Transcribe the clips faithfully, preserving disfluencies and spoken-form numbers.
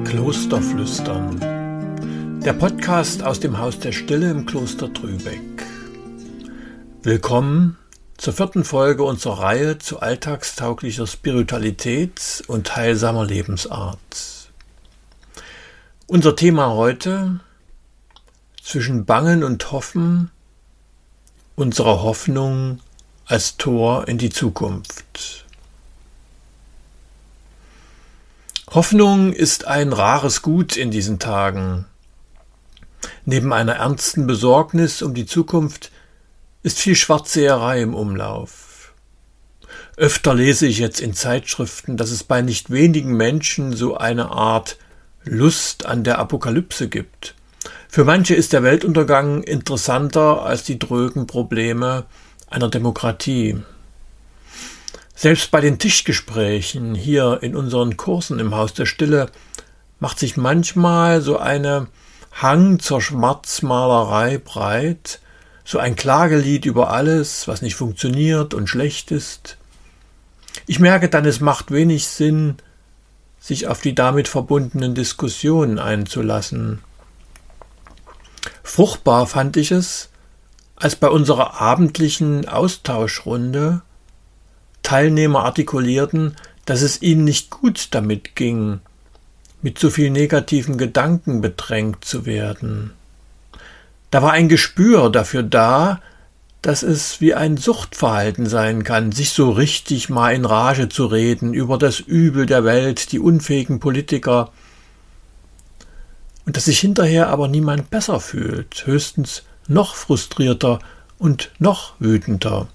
Klosterflüstern, der Podcast aus dem Haus der Stille im Kloster Trübeck. Willkommen zur vierten Folge unserer Reihe zu alltagstauglicher Spiritualität und heilsamer Lebensart. Unser Thema heute: zwischen Bangen und Hoffen, unsere Hoffnung als Tor in die Zukunft. Hoffnung ist ein rares Gut in diesen Tagen. Neben einer ernsten Besorgnis um die Zukunft ist viel Schwarzseherei im Umlauf. Öfter lese ich jetzt in Zeitschriften, dass es bei nicht wenigen Menschen so eine Art Lust an der Apokalypse gibt. Für manche ist der Weltuntergang interessanter als die drögen Probleme einer Demokratie. Selbst bei den Tischgesprächen hier in unseren Kursen im Haus der Stille macht sich manchmal so eine Hang zur Schwarzmalerei breit, so ein Klagelied über alles, was nicht funktioniert und schlecht ist. Ich merke dann, es macht wenig Sinn, sich auf die damit verbundenen Diskussionen einzulassen. Fruchtbar fand ich es, als bei unserer abendlichen Austauschrunde Teilnehmer artikulierten, dass es ihnen nicht gut damit ging, mit so viel negativen Gedanken bedrängt zu werden. Da war ein Gespür dafür da, dass es wie ein Suchtverhalten sein kann, sich so richtig mal in Rage zu reden über das Übel der Welt, die unfähigen Politiker, und dass sich hinterher aber niemand besser fühlt, höchstens noch frustrierter und noch wütender.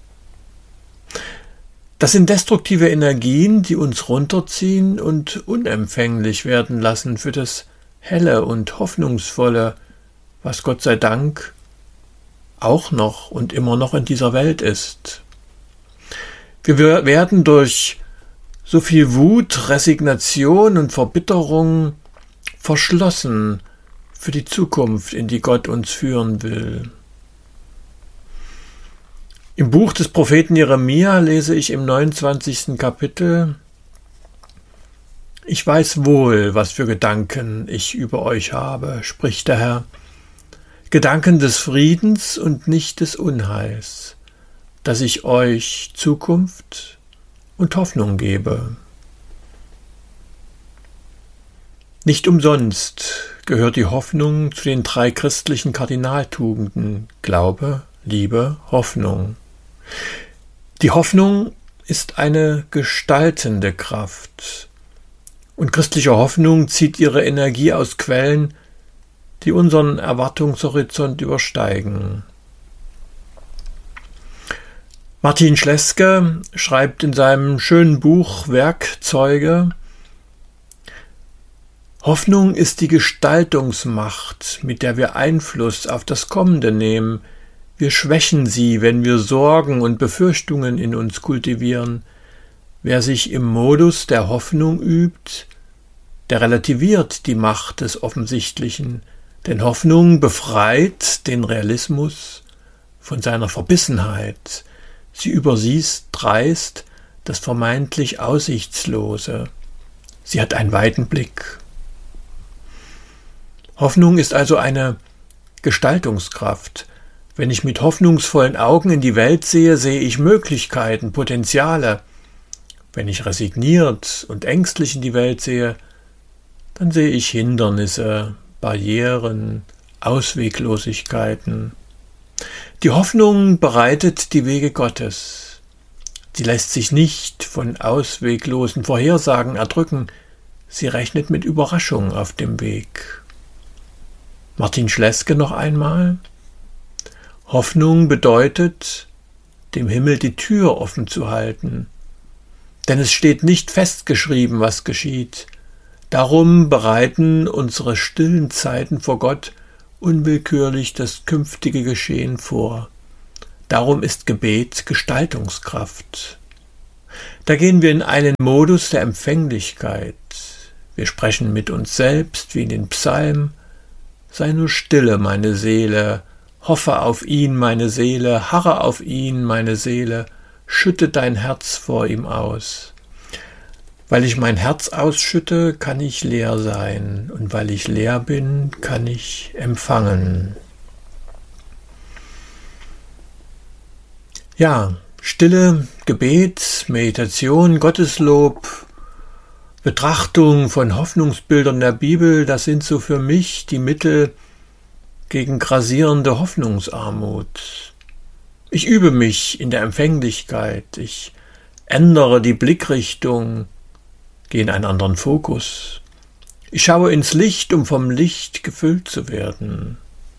Das sind destruktive Energien, die uns runterziehen und unempfänglich werden lassen für das Helle und Hoffnungsvolle, was Gott sei Dank auch noch und immer noch in dieser Welt ist. Wir werden durch so viel Wut, Resignation und Verbitterung verschlossen für die Zukunft, in die Gott uns führen will. Im Buch des Propheten Jeremia lese ich im neunundzwanzigsten Kapitel: Ich weiß wohl, was für Gedanken ich über euch habe, spricht der Herr, Gedanken des Friedens und nicht des Unheils, dass ich euch Zukunft und Hoffnung gebe. Nicht umsonst gehört die Hoffnung zu den drei christlichen Kardinaltugenden: Glaube, Liebe, Hoffnung. Die Hoffnung ist eine gestaltende Kraft, und christliche Hoffnung zieht ihre Energie aus Quellen, die unseren Erwartungshorizont übersteigen. Martin Schleske schreibt in seinem schönen Buch Werkzeuge: Hoffnung ist die Gestaltungsmacht, mit der wir Einfluss auf das Kommende nehmen. Wir schwächen sie, wenn wir Sorgen und Befürchtungen in uns kultivieren. Wer sich im Modus der Hoffnung übt, der relativiert die Macht des Offensichtlichen, denn Hoffnung befreit den Realismus von seiner Verbissenheit. Sie übersieht dreist das vermeintlich Aussichtslose. Sie hat einen weiten Blick. Hoffnung ist also eine Gestaltungskraft. Wenn ich mit hoffnungsvollen Augen in die Welt sehe, sehe ich Möglichkeiten, Potenziale. Wenn ich resigniert und ängstlich in die Welt sehe, dann sehe ich Hindernisse, Barrieren, Ausweglosigkeiten. Die Hoffnung bereitet die Wege Gottes. Sie lässt sich nicht von ausweglosen Vorhersagen erdrücken. Sie rechnet mit Überraschung auf dem Weg. Martin Schleske noch einmal: Hoffnung bedeutet, dem Himmel die Tür offen zu halten, denn es steht nicht festgeschrieben, was geschieht. Darum bereiten unsere stillen Zeiten vor Gott unwillkürlich das künftige Geschehen vor. Darum ist Gebet Gestaltungskraft. Da gehen wir in einen Modus der Empfänglichkeit. Wir sprechen mit uns selbst wie in den Psalmen: Sei nur stille, meine Seele, hoffe auf ihn, meine Seele, harre auf ihn, meine Seele, schütte dein Herz vor ihm aus. Weil ich mein Herz ausschütte, kann ich leer sein, und weil ich leer bin, kann ich empfangen. Ja, Stille, Gebet, Meditation, Gotteslob, Betrachtung von Hoffnungsbildern der Bibel, das sind so für mich die Mittel gegen grassierende Hoffnungsarmut. Ich übe mich in der Empfänglichkeit, ich ändere die Blickrichtung, gehe in einen anderen Fokus. Ich schaue ins Licht, um vom Licht gefüllt zu werden.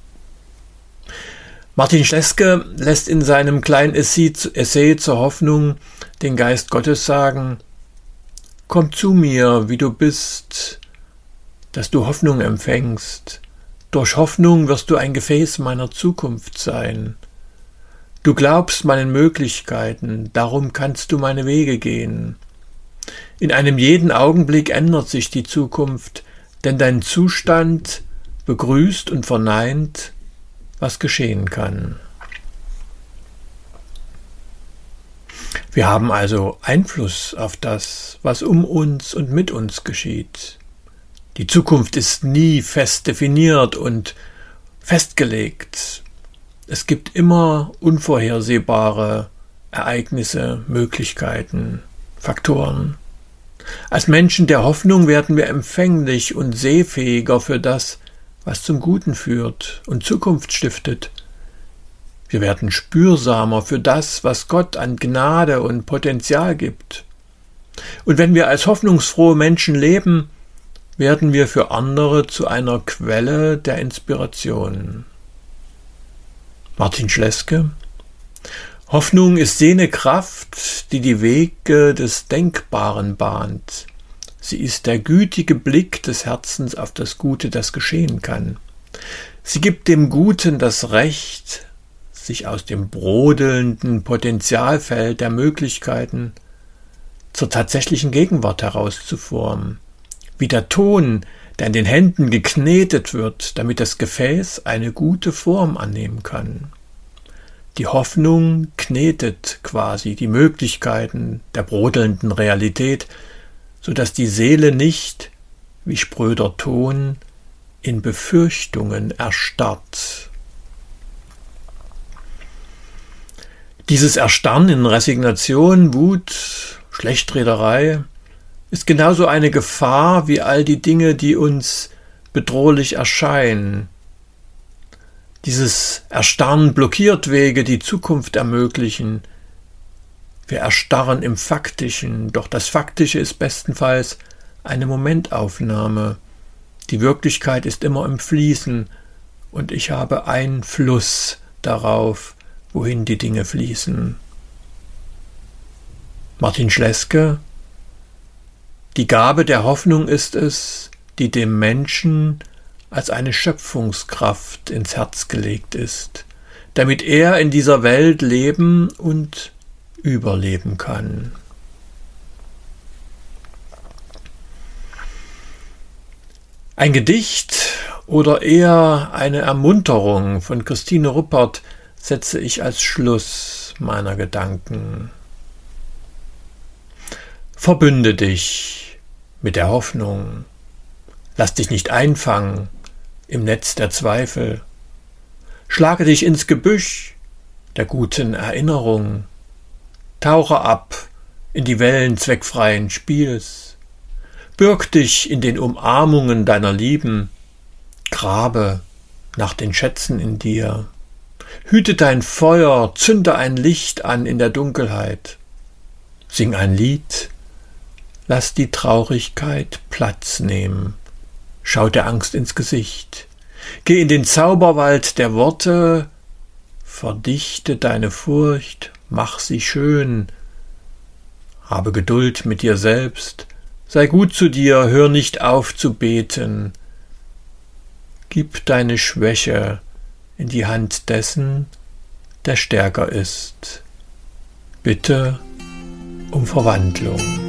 Martin Schleske lässt in seinem kleinen Essay zur Hoffnung den Geist Gottes sagen: Komm zu mir, wie du bist, dass du Hoffnung empfängst. Durch Hoffnung wirst du ein Gefäß meiner Zukunft sein. Du glaubst meinen Möglichkeiten, darum kannst du meine Wege gehen. In einem jeden Augenblick ändert sich die Zukunft, denn dein Zustand begrüßt und verneint, was geschehen kann. Wir haben also Einfluss auf das, was um uns und mit uns geschieht. Die Zukunft ist nie fest definiert und festgelegt. Es gibt immer unvorhersehbare Ereignisse, Möglichkeiten, Faktoren. Als Menschen der Hoffnung werden wir empfänglich und sehfähiger für das, was zum Guten führt und Zukunft stiftet. Wir werden spürsamer für das, was Gott an Gnade und Potenzial gibt. Und wenn wir als hoffnungsfrohe Menschen leben, werden wir für andere zu einer Quelle der Inspiration. Martin Schleske: Hoffnung ist jene Kraft, die die Wege des Denkbaren bahnt. Sie ist der gütige Blick des Herzens auf das Gute, das geschehen kann. Sie gibt dem Guten das Recht, sich aus dem brodelnden Potentialfeld der Möglichkeiten zur tatsächlichen Gegenwart herauszuformen, wie der Ton, der in den Händen geknetet wird, damit das Gefäß eine gute Form annehmen kann. Die Hoffnung knetet quasi die Möglichkeiten der brodelnden Realität, so dass die Seele nicht, wie spröder Ton, in Befürchtungen erstarrt. Dieses Erstarren in Resignation, Wut, Schlechtrederei ist genauso eine Gefahr wie all die Dinge, die uns bedrohlich erscheinen. Dieses Erstarren blockiert Wege, die Zukunft ermöglichen. Wir erstarren im Faktischen, doch das Faktische ist bestenfalls eine Momentaufnahme. Die Wirklichkeit ist immer im Fließen und ich habe Einfluss darauf, wohin die Dinge fließen. Martin Schleske: Die Gabe der Hoffnung ist es, die dem Menschen als eine Schöpfungskraft ins Herz gelegt ist, damit er in dieser Welt leben und überleben kann. Ein Gedicht oder eher eine Ermunterung von Christine Ruppert setze ich als Schluss meiner Gedanken. Verbünde dich mit der Hoffnung. Lass dich nicht einfangen im Netz der Zweifel. Schlage dich ins Gebüsch der guten Erinnerung. Tauche ab in die Wellen zweckfreien Spiels. Bürg dich in den Umarmungen deiner Lieben. Grabe nach den Schätzen in dir. Hüte dein Feuer, zünde ein Licht an in der Dunkelheit. Sing ein Lied, lass die Traurigkeit Platz nehmen. Schau der Angst ins Gesicht. Geh in den Zauberwald der Worte, verdichte deine Furcht, mach sie schön. Habe Geduld mit dir selbst, sei gut zu dir, hör nicht auf zu beten. Gib deine Schwäche in die Hand dessen, der stärker ist. Bitte um Verwandlung.